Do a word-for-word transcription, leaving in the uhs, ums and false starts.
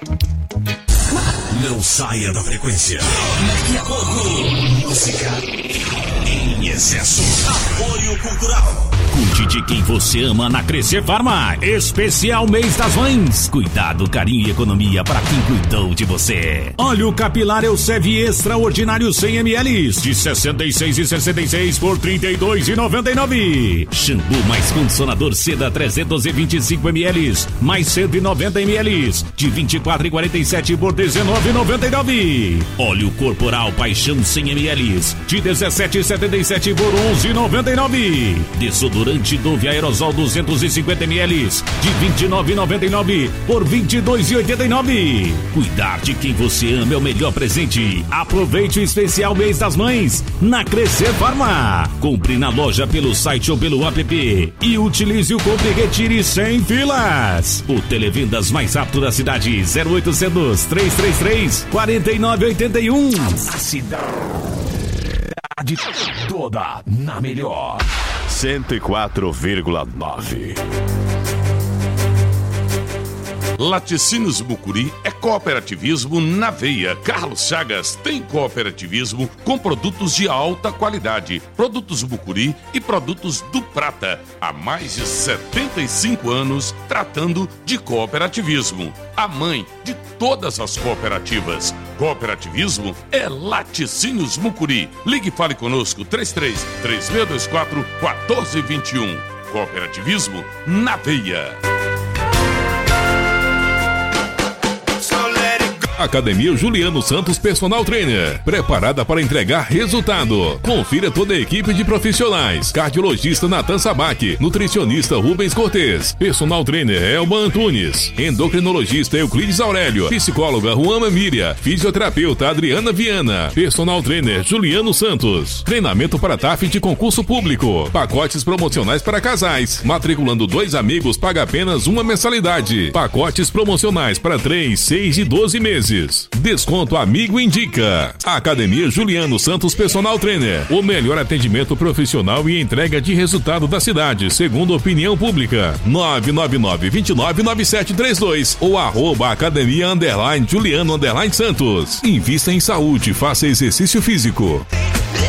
Não saia da frequência. Daqui a pouco, música em excesso. Apoio cultural. Cuide de quem você ama na Crescer Farma. Especial Mês das Mães. Cuidado, carinho e economia para quem cuidou de você. Óleo capilar Elsev Extraordinário cem mililitros de sessenta e seis reais e sessenta e seis por trinta e dois reais e noventa e nove. Shampoo mais condicionador Seda trezentos e vinte e cinco mililitros mais cento e noventa mililitros de vinte e quatro reais e quarenta e sete por dezenove reais e noventa e nove. Óleo corporal Paixão cem mililitros de dezessete reais e setenta e sete por onze reais e noventa e nove. Desodorante Dove Aerosol duzentos e cinquenta mililitros de vinte e nove reais e noventa e nove por vinte e dois reais e oitenta e nove. Cuidar de quem você ama é o melhor presente. Aproveite o especial Mês das Mães na Crescer Farma. Compre na loja pelo site ou pelo app e utilize o Compre e Retire sem filas. O televendas mais rápido da cidade, zero oitocentos, trezentos e trinta e três, quarenta e nove oitenta e um. A cidade toda na melhor cento e quatro vírgula nove. Laticínios Mucuri é cooperativismo na veia. Carlos Chagas tem cooperativismo com produtos de alta qualidade. Produtos Mucuri e produtos do Prata. Há mais de setenta e cinco anos tratando de cooperativismo. A mãe de todas as cooperativas. Cooperativismo é Laticínios Mucuri. Ligue e fale conosco três três três seis dois quatro um quatro dois um. Cooperativismo na veia. Academia Juliano Santos Personal Trainer, preparada para entregar resultado. Confira toda a equipe de profissionais: cardiologista Natan Sabac, nutricionista Rubens Cortez, personal trainer Elba Antunes, endocrinologista Euclides Aurélio, psicóloga Juana Míria, fisioterapeuta Adriana Viana, personal trainer Juliano Santos. Treinamento para T A F de concurso público, pacotes promocionais para casais. Matriculando dois amigos paga apenas uma mensalidade. Pacotes promocionais para três, seis e doze meses. Desconto Amigo Indica. Academia Juliano Santos Personal Trainer. O melhor atendimento profissional e entrega de resultado da cidade, segundo opinião pública. nove nove nove, dois nove, nove sete três dois ou arroba academia underline Juliano underline Santos. Invista em saúde, faça exercício físico.